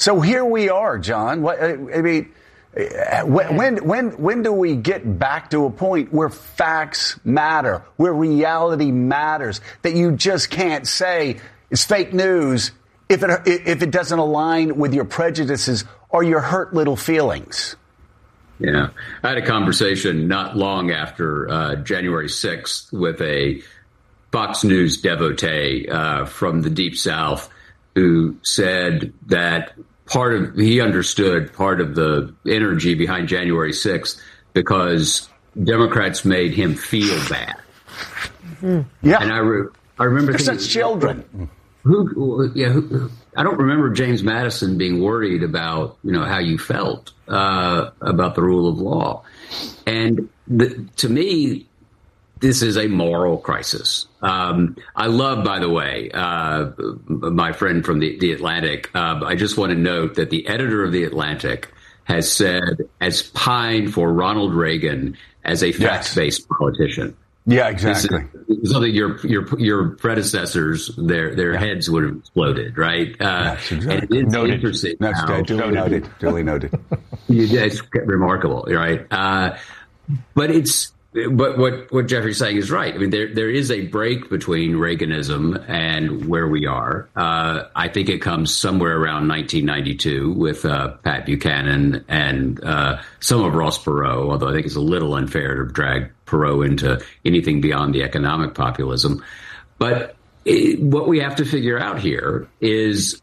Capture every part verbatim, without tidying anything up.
So here we are, John. What, I mean, when, when when when do we get back to a point where facts matter, where reality matters, that you just can't say it's fake news if it if it doesn't align with your prejudices or your hurt little feelings? Yeah, I had a conversation not long after uh, January sixth with a Fox News devotee uh, from the Deep South who said that part of he understood part of the energy behind January sixth because Democrats made him feel bad. Mm-hmm. Yeah, and I re- I remember They're thinking, such children. Who? Yeah, who, I don't remember James Madison being worried about you know how you felt uh, about the rule of law, and the, to me, this is a moral crisis. Um, I love, by the way, uh, my friend from the, the Atlantic. Uh, I just want to note that the editor of the Atlantic has said, has pined for Ronald Reagan as a facts-based yes. politician. Yeah, exactly. This is something your your your predecessors, their their yeah. heads would have exploded, right? Uh, yes, exactly. And it's noted. interesting. That's how, duly noted. Duly noted. It's remarkable, right? Uh, but it's. But what, what Jeffrey's saying is right. I mean, there there is a break between Reaganism and where we are. Uh, I think it comes somewhere around nineteen ninety-two with uh, Pat Buchanan and uh, some of Ross Perot, although I think it's a little unfair to drag Perot into anything beyond the economic populism. But it, what we have to figure out here is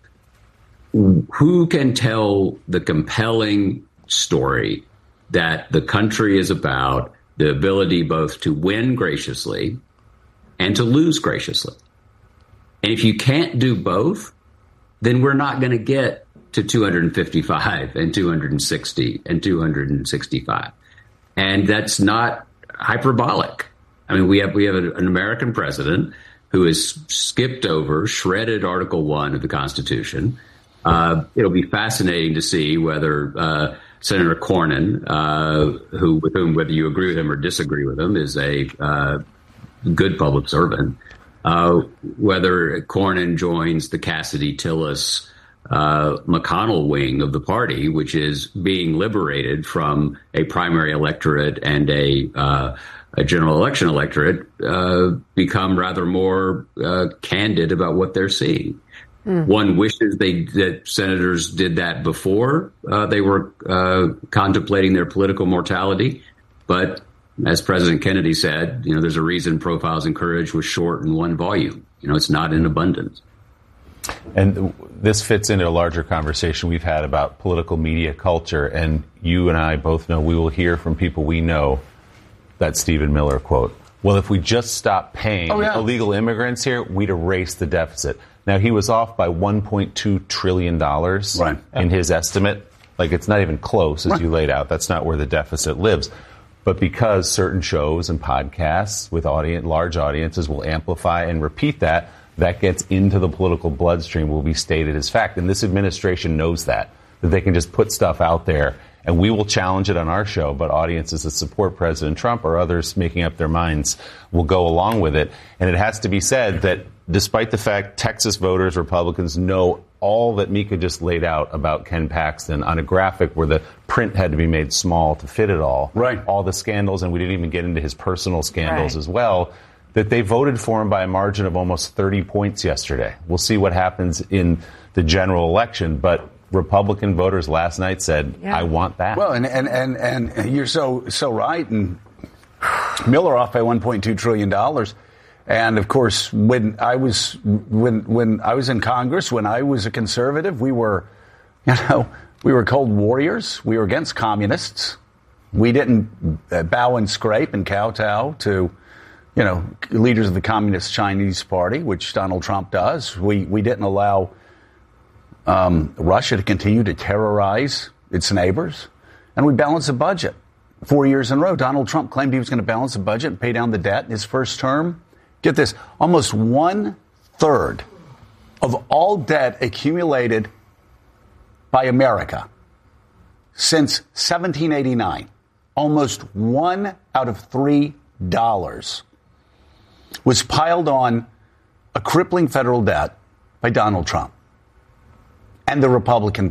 who can tell the compelling story that the country is about, the ability both to win graciously and to lose graciously. And if you can't do both, then we're not going to get to two hundred fifty-five and two hundred sixty and two hundred sixty-five. And that's not hyperbolic. I mean, we have we have an American president who has skipped over, shredded Article One of the Constitution. Uh, it'll be fascinating to see whether uh, Senator Cornyn, uh, who with whom, whether you agree with him or disagree with him, is a uh, good public servant, uh, whether Cornyn joins the Cassidy Tillis uh, McConnell wing of the party, which is being liberated from a primary electorate and a uh, a general election electorate, uh, become rather more uh, candid about what they're seeing. Mm. One wishes they that senators did that before uh, they were uh, contemplating their political mortality. But as President Kennedy said, you know, there's a reason Profiles in Courage was short in one volume. You know, it's not in abundance. And this fits into a larger conversation we've had about political media culture. And you and I both know we will hear from people we know that Stephen Miller quote. Well, if we just stop paying oh, yeah. illegal immigrants here, we'd erase the deficit. Now, he was off by one point two trillion dollars right. in his estimate. Like, it's not even close, as right. you laid out. That's not where the deficit lives. But because certain shows and podcasts with audience, large audiences will amplify and repeat that, that gets into the political bloodstream, will be stated as fact. And this administration knows that, that they can just put stuff out there, and we will challenge it on our show, but audiences that support President Trump or others making up their minds will go along with it. And it has to be said that despite the fact Texas voters, Republicans, know all that Mika just laid out about Ken Paxton on a graphic where the print had to be made small to fit it all, right. all the scandals, and we didn't even get into his personal scandals right. as well, that they voted for him by a margin of almost thirty points yesterday. We'll see what happens in the general election, but Republican voters last night said, yeah. I want that. Well, and, and, and, and you're so so right. And Miller off by one point two trillion dollars. And of course, when I was when when I was in Congress, when I was a conservative, we were, you know, we were cold warriors. We were against communists. We didn't bow and scrape and kowtow to, you know, leaders of the Communist Chinese Party, which Donald Trump does. We we didn't allow um, Russia to continue to terrorize its neighbors, and we balanced the budget four years in a row. Donald Trump claimed he was going to balance the budget and pay down the debt in his first term. Get this, almost one third of all debt accumulated by America since seventeen eighty-nine, almost one out of three dollars was piled on a crippling federal debt by Donald Trump and the Republican